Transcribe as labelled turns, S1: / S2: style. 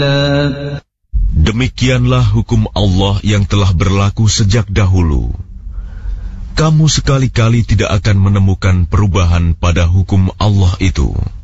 S1: قبلا.
S2: Demikianlah hukum Allah yang telah berlaku sejak dahulu. Kamu sekali-kali tidak akan menemukan perubahan pada hukum Allah itu.